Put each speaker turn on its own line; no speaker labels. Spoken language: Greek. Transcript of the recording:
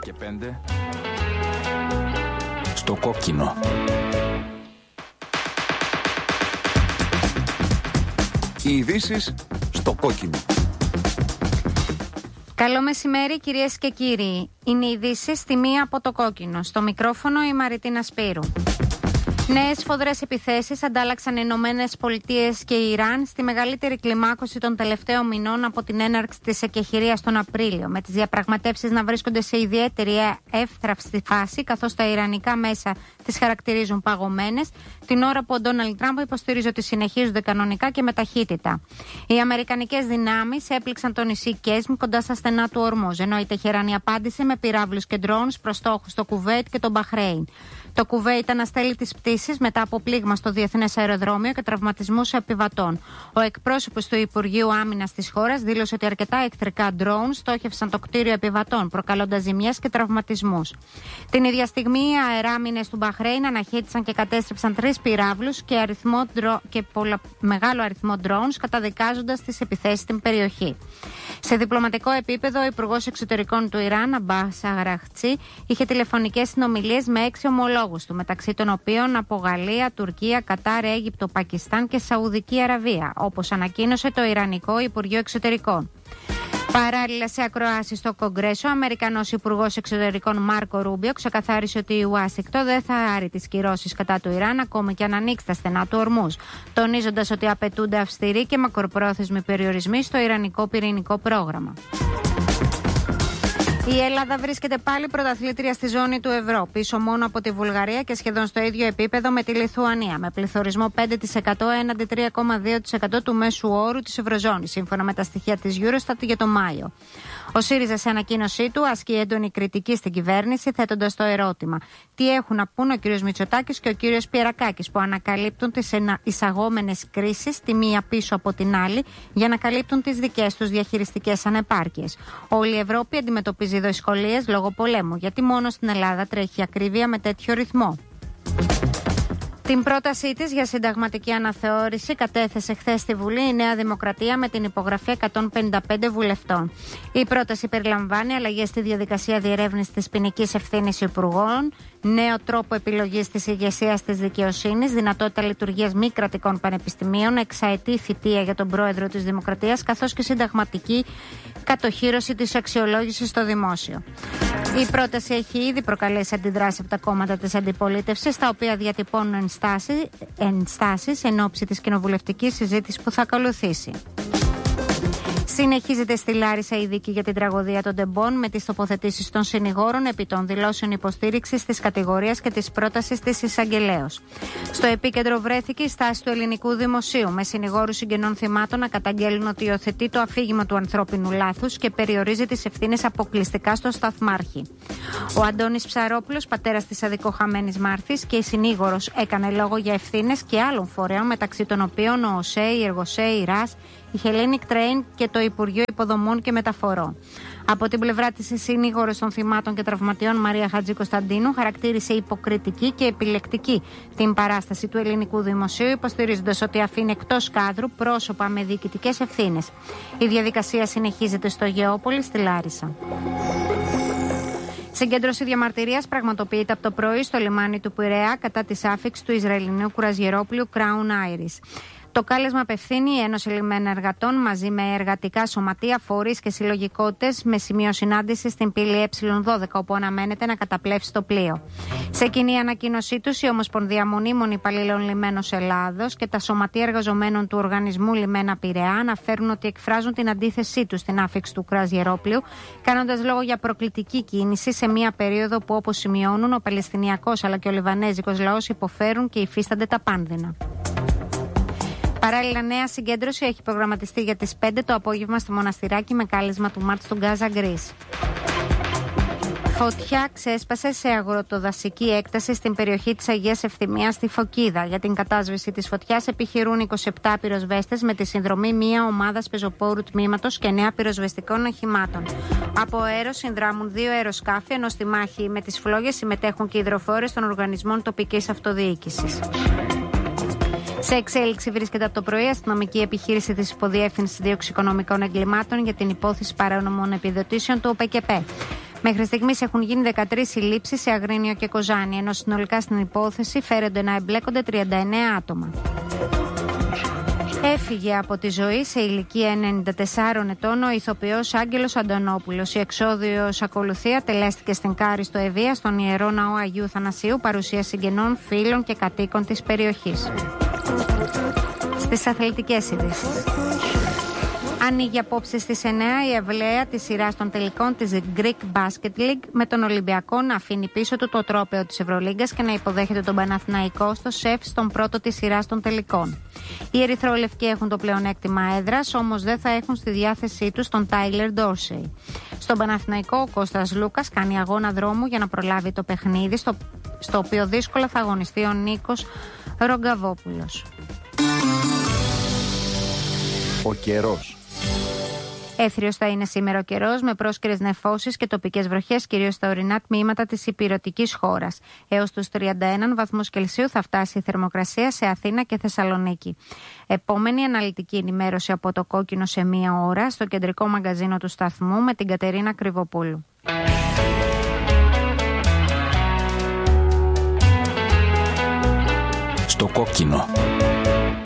και 5 στο κόκκινο. Οι ειδήσεις στο κόκκινο.
Καλό μεσημέρι κυρίες και κύριοι. Είναι οι ειδήσεις στη μία από το κόκκινο. Στο μικρόφωνο η Μαριτίνα Σπύρου. Νέες σφοδρές επιθέσεις αντάλλαξαν οι Ηνωμένες Πολιτείες και η Ιράν στη μεγαλύτερη κλιμάκωση των τελευταίων μηνών από την έναρξη της εκεχηρίας τον Απρίλιο, με τις διαπραγματεύσεις να βρίσκονται σε ιδιαίτερη εύθραυστη φάση, καθώς τα ιρανικά μέσα τις χαρακτηρίζουν παγωμένες, την ώρα που ο Ντόναλντ Τραμπ υποστηρίζει ότι συνεχίζονται κανονικά και με ταχύτητα. Οι αμερικανικές δυνάμεις έπληξαν το νησί Κέσμ κοντά στα στενά του Ορμούζ, ενώ η Τεχεράνη απάντησε με πυράβλους και ντρόουνς προς στόχους στο Κουβέιτ και τον Μπαχρέιν. Το Κουβέιτ αναστέλει τις πτήσεις μετά από πλήγμα στο διεθνές αεροδρόμιο και τραυματισμούς επιβατών. Ο εκπρόσωπος του Υπουργείου Άμυνας της χώρας δήλωσε ότι αρκετά εχθρικά ντρόουν στόχευσαν το κτίριο επιβατών, προκαλώντας ζημιές και τραυματισμούς. Την ίδια στιγμή, οι αεράμινες του Μπαχρέιν αναχέτησαν και κατέστρεψαν 3 πυράβλους και μεγάλο αριθμό ντρόουν, καταδικάζοντας τις επιθέσεις στην περιοχή. Σε διπλωματικό επίπεδο, ο Υπουργός Εξωτερικών του Ιράν, Αμπάς Αραχτσί, είχε τηλεφωνικές συνομιλίες με 6 ομολόγους του, μεταξύ των οποίων από Γαλλία, Τουρκία, Κατάρ, Αίγυπτο, Πακιστάν και Σαουδική Αραβία, όπως ανακοίνωσε το Ιρανικό Υπουργείο Εξωτερικών. Παράλληλα, σε ακροάσεις στο Κογκρέσο, ο Αμερικανός Υπουργός Εξωτερικών Μάρκο Ρούμπιο ξεκαθάρισε ότι η Ουάσιγκτον δεν θα άρει τις κυρώσεις κατά του Ιράν, ακόμη και αν ανοίξει τα στενά του Ορμούζ, τονίζοντας ότι απαιτούνται αυστηροί και μακροπρόθεσμοι περιορισμοί στο ιρανικό πυρηνικό πρόγραμμα. Η Ελλάδα βρίσκεται πάλι πρωταθλήτρια στη ζώνη του ευρώ, πίσω μόνο από τη Βουλγαρία και σχεδόν στο ίδιο επίπεδο με τη Λιθουανία, με πληθωρισμό 5% έναντι 3,2% του μέσου όρου της Ευρωζώνης, σύμφωνα με τα στοιχεία της Eurostat για τον Μάιο. Ο ΣΥΡΙΖΑ σε ανακοίνωσή του ασκεί έντονη κριτική στην κυβέρνηση, θέτοντας το ερώτημα: τι έχουν να πούν ο κ. Μητσοτάκης και ο κ. Πιερακάκης, που ανακαλύπτουν τις εισαγόμενες κρίσεις τη μία πίσω από την άλλη για να καλύπτουν τις δικές τους διαχειριστικές ανεπάρκειες. Όλη η Ευρώπη αντιμετωπίζει δυσκολίες λόγω πολέμου, γιατί μόνο στην Ελλάδα τρέχει ακρίβεια με τέτοιο ρυθμό. Την πρότασή της για συνταγματική αναθεώρηση κατέθεσε χθες στη Βουλή η Νέα Δημοκρατία με την υπογραφή 155 βουλευτών. Η πρόταση περιλαμβάνει αλλαγές στη διαδικασία διερεύνησης της ποινικής ευθύνης υπουργών, νέο τρόπο επιλογής της ηγεσίας της δικαιοσύνης, δυνατότητα λειτουργίας μη κρατικών πανεπιστημίων, εξαετή θητεία για τον πρόεδρο της Δημοκρατίας, καθώς και συνταγματική κατοχύρωση της αξιολόγησης στο δημόσιο. Η πρόταση έχει ήδη προκαλέσει αντιδράσεις από τα κόμματα της αντιπολίτευσης, τα οποία διατυπώνουν ενστάσεις εν ώψη της κοινοβουλευτικής συζήτησης που θα ακολουθήσει. Συνεχίζεται στη Λάρισα η δίκη για την τραγωδία των τεμπών, με τις τοποθετήσεις των συνηγόρων επί των δηλώσεων υποστήριξης της κατηγορίας και της πρότασης της εισαγγελέως. Στο επίκεντρο βρέθηκε η στάση του ελληνικού δημοσίου, με συνηγόρους συγγενών θυμάτων να καταγγέλνουν ότι υιοθετεί το αφήγημα του ανθρώπινου λάθους και περιορίζει τις ευθύνες αποκλειστικά στον σταθμάρχη. Ο Αντώνης Ψαρόπουλος, πατέρας της αδικοχαμένης Μάρθης και η συνήγορος, έκανε λόγο για ευθύνες και άλλων φορέων, μεταξύ των οποίων ο ΟΣΕ, η Εργοσέ, η ΡΑΣ, η Hellenic Train και το Υπουργείο Υποδομών και Μεταφορών. Από την πλευρά της, η συνήγορος των θυμάτων και τραυματιών Μαρία Χατζικοσταντίνου χαρακτήρισε υποκριτική και επιλεκτική την παράσταση του ελληνικού δημοσίου, υποστηρίζοντας ότι αφήνει εκτός κάδρου πρόσωπα με διοικητικές ευθύνες. Η διαδικασία συνεχίζεται στο Γεώπολη, στη Λάρισα. Συγκέντρωση διαμαρτυρίας πραγματοποιείται από το πρωί στο λιμάνι του Πειραιά κατά της άφιξης του Ισραηλινού κουραζιερόπλοιου Crown Iris. Το κάλεσμα απευθύνει η Ένωση Λιμένων Εργατών μαζί με εργατικά σωματεία, φορείς και συλλογικότητες, με σημείο συνάντηση στην πύλη Ε12, όπου αναμένεται να καταπλέψει το πλοίο. Σε κοινή ανακοίνωσή τους, η Ομοσπονδία Μονίμων Υπαλλήλων Λιμένος Ελλάδος και τα σωματεία εργαζομένων του Οργανισμού Λιμένα Πειραιά αναφέρουν ότι εκφράζουν την αντίθεσή τους στην άφιξη του κρουαζιερόπλοιου, κάνοντας λόγο για προκλητική κίνηση σε μια περίοδο που, όπως σημειώνουν, ο Παλαιστινιακός αλλά και ο Λιβανέζικος λαός υποφέρουν και υφίστανται τα πάνδυνα. Παράλληλα, νέα συγκέντρωση έχει προγραμματιστεί για τις 5 το απόγευμα στο Μοναστηράκι με κάλεσμα του Μάρτ στον Γκάζα Γκρίς. Φωτιά ξέσπασε σε αγροτοδασική έκταση στην περιοχή της Αγίας Ευθυμίας στη Φωκίδα. Για την κατάσβεση της φωτιάς επιχειρούν 27 πυροσβέστες με τη συνδρομή μια ομάδας πεζοπόρου τμήματος και 9 πυροσβεστικών οχημάτων. Από αέρος συνδράμουν 2 αεροσκάφη, ενώ στη μάχη με τις φλόγες συμμετέχουν και υδροφόρες των οργανισμών τοπικής αυτοδιοίκησης. Σε εξέλιξη βρίσκεται από το πρωί η αστυνομική επιχείρηση της Υποδιεύθυνσης Δίωξης Οικονομικών Εγκλημάτων για την υπόθεση παράνομων επιδοτήσεων του ΟΠΕΚΕΠΕ. Μέχρι στιγμής έχουν γίνει 13 συλλήψεις σε Αγρίνιο και Κοζάνη, ενώ συνολικά στην υπόθεση φέρονται να εμπλέκονται 39 άτομα. Έφυγε από τη ζωή σε ηλικία 94 ετών ο ηθοποιός Άγγελος Αντωνόπουλος. Η εξώδιος ακολουθία τελέστηκε στην Κάριστο Ευεία, στον Ιερό Ναό Αγίου Θανασίου, παρουσία συγγενών, φίλων και κατοίκων της περιοχής. Στις αθλητικές ειδήσεις. Ανοίγει απόψε στις 9 η ευλαία της σειράς των τελικών της Greek Basket League, με τον Ολυμπιακό να αφήνει πίσω του το τρόπαιο της Ευρωλίγκας και να υποδέχεται τον Παναθηναϊκό στο ΣΕΦ στον πρώτο της σειράς των τελικών. Οι ερυθρόλευκοι έχουν το πλεονέκτημα έδρας, όμως δεν θα έχουν στη διάθεσή τους τον Τάιλερ Ντόρσεϊ. Στον Παναθηναϊκό ο Κώστας Λούκας κάνει αγώνα δρόμου για να προλάβει το παιχνίδι, στο οποίο δύσκολα θα αγωνιστεί ο Νίκος Ρογκαβόπουλος.
Ο καιρός.
Έθριος θα είναι σήμερα ο καιρός, με πρόσκαιρες νεφώσεις και τοπικές βροχές, κυρίως στα ορεινά τμήματα της ηπειρωτικής χώρας. Έως τους 31 βαθμούς Κελσίου θα φτάσει η θερμοκρασία σε Αθήνα και Θεσσαλονίκη. Επόμενη αναλυτική ενημέρωση από το Κόκκινο σε 1 ώρα στο κεντρικό μαγκαζίνο του σταθμού με την Κατερίνα Κρυβοπούλου.
Στο Κόκκινο.